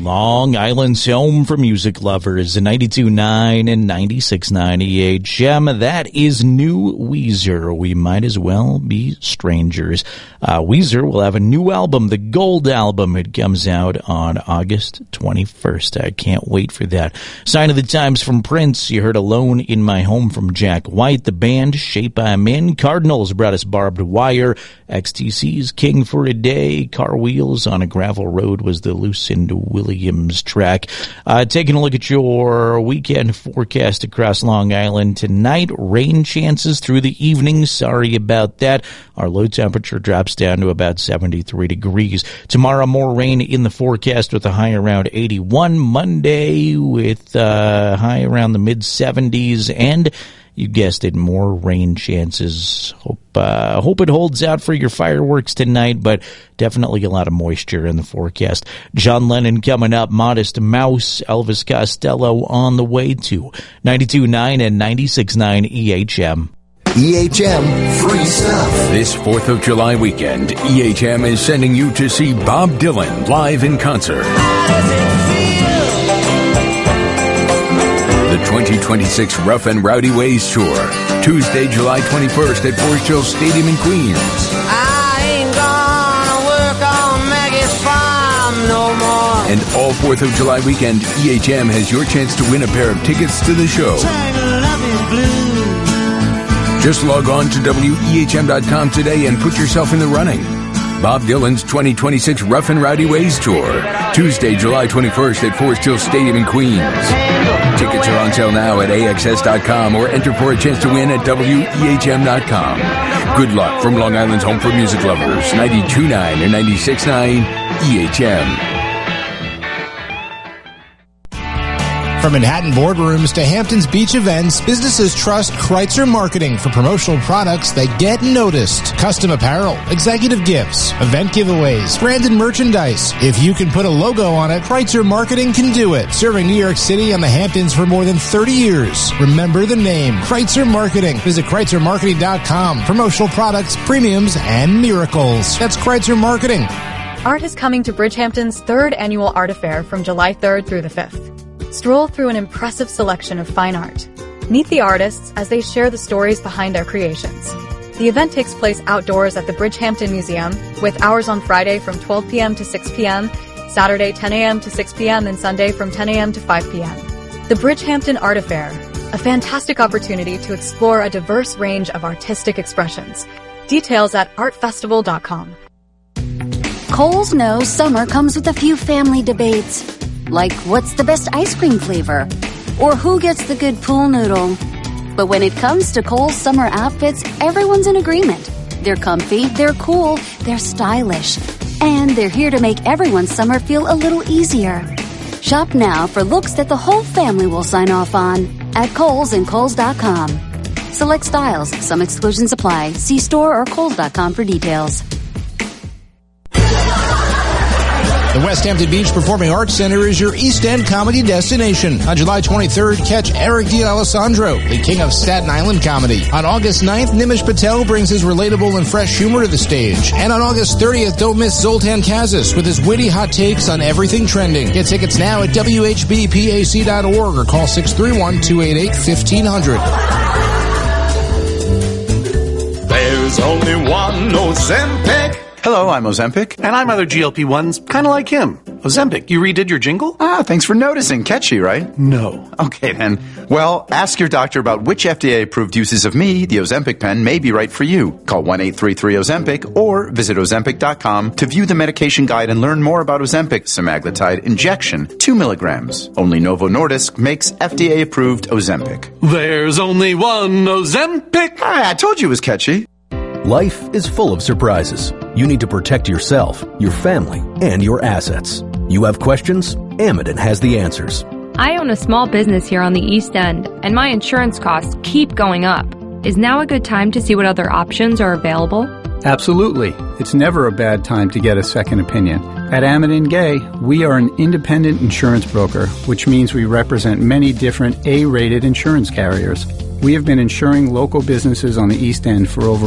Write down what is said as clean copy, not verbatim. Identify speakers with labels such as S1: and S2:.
S1: Long Island's home for music lovers, 92.9 and 96.9 EHM. That is new Weezer. We might as well be strangers. Weezer will have a new album, the Gold Album. It comes out on August 21st. I can't wait for that. Sign of the Times from Prince. You heard Alone in My Home from Jack White. The Band, Shape I'm In. Cardinals brought us Barbed Wire. XTC's King for a Day. Car Wheels on a Gravel Road was the Lucinda Williams track. Taking a look at your weekend forecast across Long Island tonight. Rain chances through the evening. Sorry about that. Our low temperature drops down to about 73 degrees. Tomorrow, more rain in the forecast with a high around 81. Monday with a high around the mid-70s. And you guessed it, more rain chances. Hope it holds out for your fireworks tonight, but definitely a lot of moisture in the forecast. John Lennon coming up, Modest Mouse, Elvis Costello on the way to 92.9 and 96.9 EHM.
S2: EHM Free Stuff.
S3: This 4th of July weekend, EHM is sending you to see Bob Dylan live in concert. The 2026 Rough and Rowdy Ways Tour, Tuesday, July 21st at Forest Hill Stadium in Queens.
S4: I ain't gonna work on Maggie's farm no more.
S3: And all 4th of July weekend, EHM has your chance to win a pair of tickets to the show. Just log on to WEHM.com today and put yourself in the running. Bob Dylan's 2026 Rough and Rowdy Ways Tour, Tuesday, July 21st at Forest Hill Stadium in Queens. Tickets are on sale now at AXS.com or enter for a chance to win at WEHM.com. Good luck from Long Island's home for music lovers, 92.9 and 96.9 EHM.
S5: From Manhattan boardrooms to Hamptons Beach events, businesses trust Kreitzer Marketing for promotional products that get noticed. Custom apparel, executive gifts, event giveaways, branded merchandise. If you can put a logo on it, Kreitzer Marketing can do it. Serving New York City and the Hamptons for more than 30 years. Remember the name, Kreitzer Marketing. Visit KreitzerMarketing.com. Promotional products, premiums, and miracles. That's Kreitzer Marketing.
S6: Art is coming to Bridgehampton's 3rd annual art affair from July 3rd through the 5th. Stroll through an impressive selection of fine art. Meet the artists as they share the stories behind their creations. The event takes place outdoors at the Bridgehampton Museum, with hours on Friday from 12 p.m. to 6 p.m., Saturday 10 a.m. to 6 p.m., and Sunday from 10 a.m. to 5 p.m. The Bridgehampton Art Affair, a fantastic opportunity to explore a diverse range of artistic expressions. Details at artfestival.com.
S7: Kohl's knows summer comes with a few family debates. Like, what's the best ice cream flavor? Or who gets the good pool noodle? But when it comes to Kohl's summer outfits, everyone's in agreement. They're comfy, they're cool, they're stylish. And they're here to make everyone's summer feel a little easier. Shop now for looks that the whole family will sign off on at Kohl's and Kohl's.com. Select styles. Some exclusions apply. See store or Kohl's.com for details.
S5: The West Hampton Beach Performing Arts Center is your East End comedy destination. On July 23rd, catch Eric D'Alessandro, the king of Staten Island comedy. On August 9th, Nimish Patel brings his relatable and fresh humor to the stage. And on August 30th, don't miss Zoltan Kazis with his witty hot takes on everything trending. Get tickets now at WHBPAC.org or call 631-288-1500.
S8: There's only one Ozempic.
S9: Hello, I'm Ozempic.
S10: And I'm other GLP-1s, kind of like him. Ozempic, you redid your jingle?
S9: Thanks for noticing. Catchy, right?
S10: No.
S9: Okay, then. Well, ask your doctor about which FDA-approved uses of me, the Ozempic pen, may be right for you. Call 1-833-OZEMPIC or visit Ozempic.com to view the medication guide and learn more about Ozempic semaglutide injection, 2 milligrams. Only Novo Nordisk makes FDA-approved Ozempic.
S10: There's only one Ozempic.
S9: I told you it was catchy.
S11: Life is full of surprises. You need to protect yourself, your family, and your assets. You have questions? Amidon has the answers.
S12: I own a small business here on the East End, and my insurance costs keep going up. Is now a good time to see what other options are available?
S13: Absolutely. It's never a bad time to get a second opinion. At Amidon Gay, we are an independent insurance broker, which means we represent many different A-rated insurance carriers. We have been insuring local businesses on the East End for over